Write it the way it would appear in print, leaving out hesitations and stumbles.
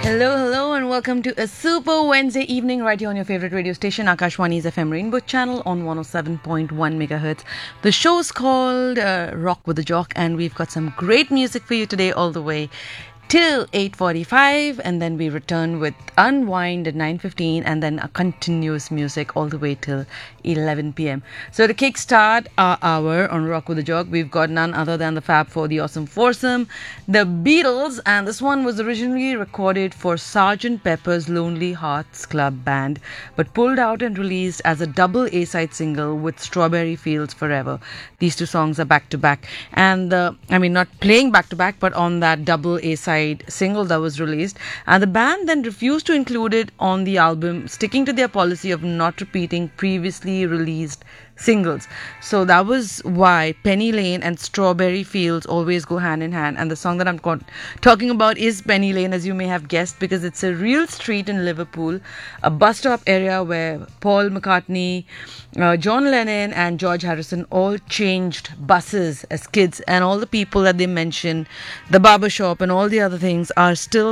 Hello, and welcome to a super Wednesday evening right here on your favorite radio station, Akashwani's FM Rainbow Channel on 107.1 megahertz. The show's called Rock with the Jock, and we've got some great music for you today, all the way till 8:45, and then we return with Unwind at 9:15, and then a continuous music all the way till 11 p.m. So to kickstart our hour on Rock with the Jock, we've got none other than the Fab Four, the Awesome Foursome, the Beatles, and this one was originally recorded for Sgt. Pepper's Lonely Hearts Club Band, but pulled out and released as a double A-side single with Strawberry Fields Forever. These two songs are back to back, and not playing back to back, but on that double A-side single that was released, and the band then refused to include it on the album, sticking to their policy of not repeating previously released singles. So that was why Penny Lane and Strawberry Fields always go hand in hand, and the song that I'm talking about is Penny Lane, as you may have guessed, because it's a real street in Liverpool, a bus stop area where Paul McCartney, John Lennon and George Harrison all changed buses as kids, and all the people that they mention, the barber shop and all the other things, are still